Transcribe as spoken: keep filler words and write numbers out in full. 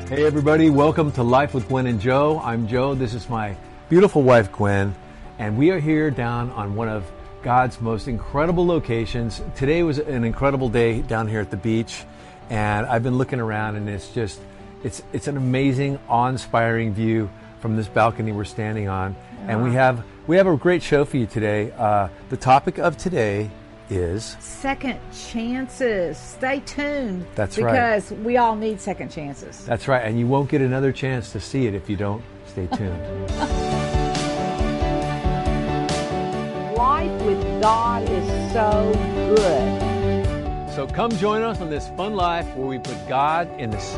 Hey everybody, welcome to Life with Gwen and Joe. I'm Joe, this is my beautiful wife Gwen, and we are here down on one of God's most incredible locations. Today was an incredible day down here at the beach, and I've been looking around and it's just, it's it's an amazing, awe-inspiring view from this balcony we're standing on. Yeah. And we have we have a great show for you today. Uh, the topic of today is second chances. Stay tuned. That's because right. Because we all need second chances. That's right, and you won't get another chance to see it if you don't stay tuned. Life with God is so good. So come join us on this fun life where we put God in the